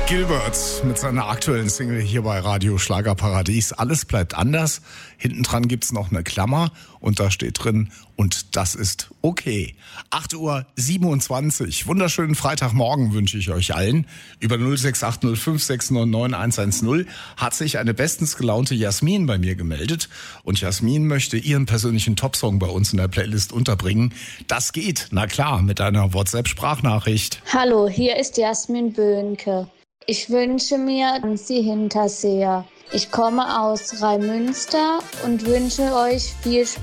Gilbert mit seiner aktuellen Single hier bei Radio Schlagerparadies. Alles bleibt anders. Hinten dran gibt's noch eine Klammer und da steht drin, und das ist okay. 8:27 Uhr. Wunderschönen Freitagmorgen wünsche ich euch allen. Über 068056999110 hat sich eine bestens gelaunte Jasmin bei mir gemeldet. Und Jasmin möchte ihren persönlichen Topsong bei uns in der Playlist unterbringen. Das geht, na klar, mit einer WhatsApp-Sprachnachricht. Hallo, hier ist Jasmin Böhnke. Ich wünsche mir Sie Hinterseher. Ich komme aus Rheimünster und wünsche euch viel Spaß